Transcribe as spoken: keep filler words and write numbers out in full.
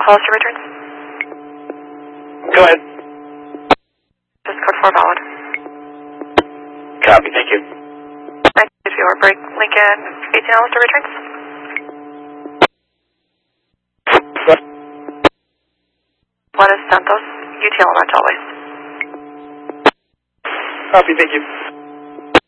calls to returns? Go ahead. Just code four valid. Copy, thank you. nine two four break Lincoln eighteen hours to returns? What is Santos? U T L not always. Copy, thank you.